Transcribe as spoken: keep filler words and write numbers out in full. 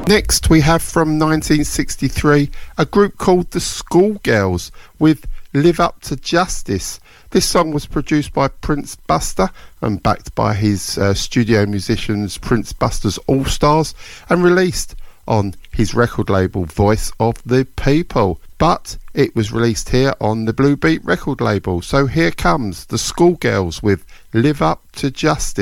Next we have from nineteen sixty-three a group called the Schoolgirls with Live Up to Justice. This song was produced by Prince Buster and backed by his uh, studio musicians Prince Buster's All Stars and released on his record label Voice of the People. But it was released here on the Blue Beat record label. So here comes the Schoolgirls with Live Up to Justice.